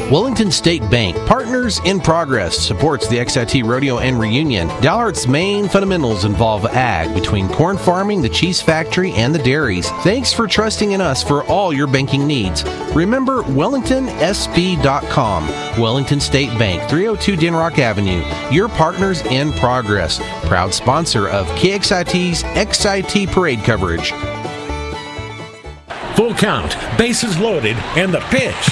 Wellington State Bank, Partners in Progress, supports the XIT Rodeo and Reunion. Dalhart's main fundamentals involve ag between corn farming, the cheese factory, and the dairies. Thanks for trusting in us for all your banking needs. Remember WellingtonSB.com. Wellington State Bank, 302 Denrock Avenue, your Partners in Progress. Proud sponsor of KXIT's XIT Parade coverage. Full count, bases loaded, and the pitch.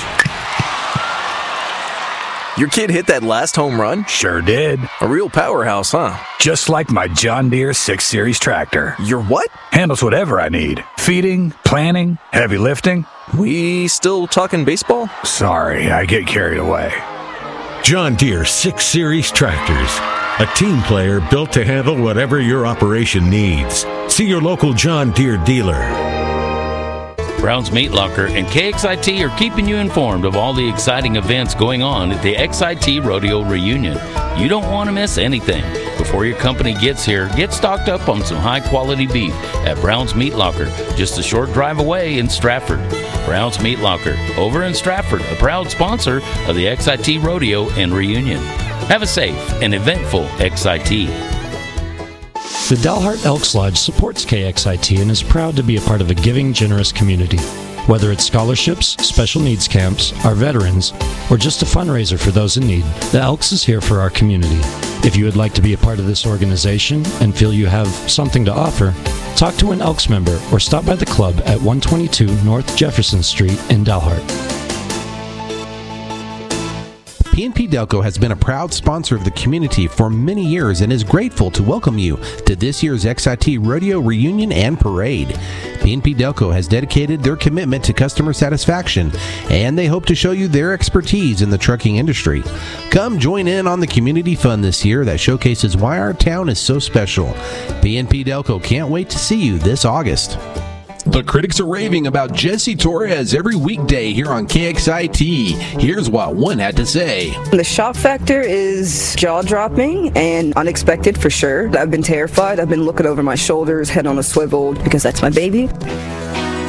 Your kid hit that last home run? Sure did. A real powerhouse, huh? Just like my John Deere 6 Series tractor. Your what? Handles whatever I need. Feeding, planting, heavy lifting. We still talking baseball? Sorry, I get carried away. John Deere 6 Series tractors. A team player built to handle whatever your operation needs. See your local John Deere dealer. Brown's Meat Locker and KXIT are keeping you informed of all the exciting events going on at the XIT Rodeo Reunion. You don't want to miss anything. Before your company gets here, get stocked up on some high-quality beef at Brown's Meat Locker, just a short drive away in Stratford. Brown's Meat Locker, over in Stratford, a proud sponsor of the XIT Rodeo and Reunion. Have a safe and eventful XIT. The Dalhart Elks Lodge supports KXIT and is proud to be a part of a giving, generous community. Whether it's scholarships, special needs camps, our veterans, or just a fundraiser for those in need, the Elks is here for our community. If you would like to be a part of this organization and feel you have something to offer, talk to an Elks member or stop by the club at 122 North Jefferson Street in Dalhart. PNP Delco has been a proud sponsor of the community for many years and is grateful to welcome you to this year's XIT Rodeo Reunion and Parade. PNP Delco has dedicated their commitment to customer satisfaction, and they hope to show you their expertise in the trucking industry. Come join in on the community fun this year that showcases why our town is so special. PNP Delco can't wait to see you this August. The critics are raving about Jesse Torres every weekday here on KXIT. Here's what one had to say. The shock factor is jaw-dropping and unexpected for sure. I've been terrified. I've been looking over my shoulders, head on a swivel, because that's my baby.